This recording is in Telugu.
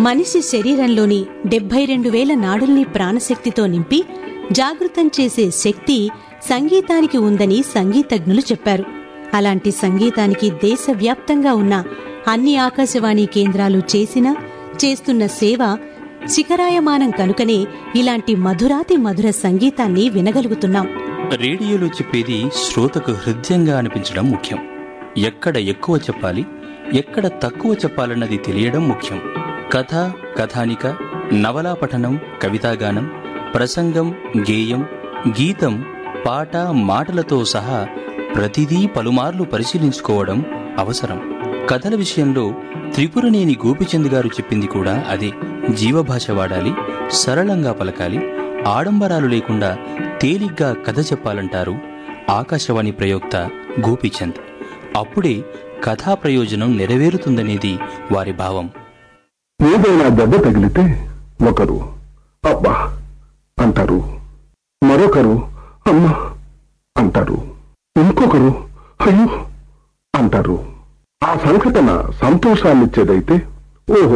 మనిషి శరీరంలోని 72,000 నాడుల్ని ప్రాణశక్తితో నింపి జాగృతం చేసే శక్తి సంగీతానికి ఉందని సంగీతజ్ఞులు చెప్పారు. అలాంటి సంగీతానికి దేశవ్యాప్తంగా ఉన్న అన్ని ఆకాశవాణి కేంద్రాలు చేస్తున్న సేవ శిఖరాయమానం కనుకనే ఇలాంటి మధురాతి మధుర సంగీతాన్ని వినగలుగుతున్నాం. రేడియోలో చెప్పేది శ్రోతకు హృదయంగా అనిపించడం ముఖ్యం. ఎక్కడ ఎక్కువ చెప్పాలి, ఎక్కడ తక్కువ చెప్పాలన్నది తెలియడం ముఖ్యం. కథ, కథానిక, నవలా పఠనం, కవితాగానం, ప్రసంగం, గేయం, గీతం, పాట, మాటలతో సహా ప్రతిదీ పలుమార్లు పరిశీలించుకోవడం అవసరం. కథల విషయంలో త్రిపురనేని గోపిచంద్ గారు చెప్పింది కూడా అదే. జీవభాష వాడాలి, సరళంగా పలకాలి, ఆడంబరాలు లేకుండా తేలిగ్గా కథ చెప్పాలంటారు ఆకాశవాణి ప్రయోక్త గోపిచంద్. అప్పుడే కథా ప్రయోజనం నెరవేరుతుందనేది వారి భావం. ఏదైనా దెబ్బ తగిలితే ఒకరు అబ్బా అంటారు, మరొకరు అమ్మా అంటారు, ఇంకొకరు అయ్యో అంటారు. ఆ సంఘటన సంతోషాన్నిచ్చేదైతే ఓహో